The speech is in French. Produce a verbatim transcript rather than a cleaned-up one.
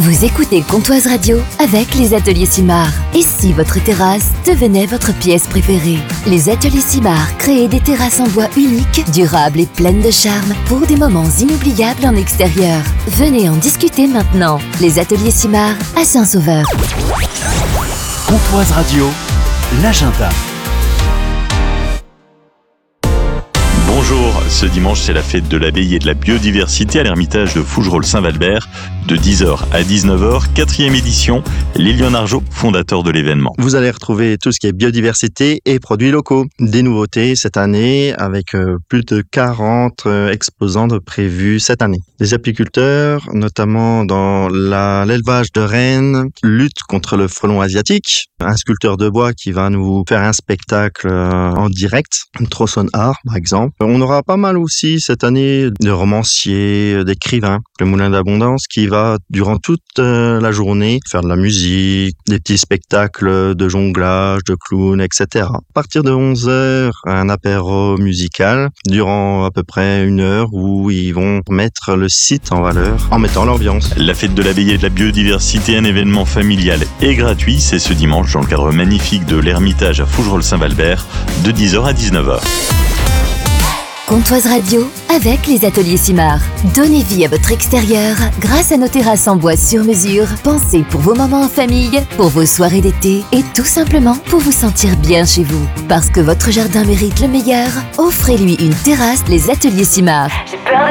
Vous écoutez Comptoise Radio avec les ateliers Simard. Et si votre terrasse devenait votre pièce préférée? Les ateliers Simard créent des terrasses en bois uniques, durables et pleines de charme pour des moments inoubliables en extérieur. Venez en discuter maintenant. Les ateliers Simard à Saint-Sauveur. Comptoise Radio, l'agenda. Bonjour, ce dimanche c'est la fête de l'abeille et de la biodiversité à l'Ermitage de Fougerolles-Saint-Valbert de dix heures à dix-neuf heures, quatrième édition, Lilian Arjot, fondateur de l'événement. Vous allez retrouver tout ce qui est biodiversité et produits locaux. Des nouveautés cette année avec plus de quarante exposants prévus cette année. Les apiculteurs, notamment dans la, l'élevage de rennes, luttent contre le frelon asiatique. Un sculpteur de bois qui va nous faire un spectacle en direct, une tronçonne art par exemple. On aura pas mal aussi cette année de romanciers, d'écrivains. Le Moulin d'Abondance qui va durant toute la journée faire de la musique, des petits spectacles de jonglage, de clown, et cetera. À partir de onze heures, un apéro musical durant à peu près une heure où ils vont mettre le site en valeur en mettant l'ambiance. La fête de l'abeille et de la biodiversité, un événement familial et gratuit, c'est ce dimanche dans le cadre magnifique de l'Ermitage à Fougerolles-Saint-Valbert de dix heures à dix-neuf heures. Comptoise Radio avec les ateliers Simard. Donnez vie à votre extérieur grâce à nos terrasses en bois sur mesure, pensées pour vos moments en famille, pour vos soirées d'été et tout simplement pour vous sentir bien chez vous. Parce que votre jardin mérite le meilleur, offrez-lui une terrasse, les ateliers Simard.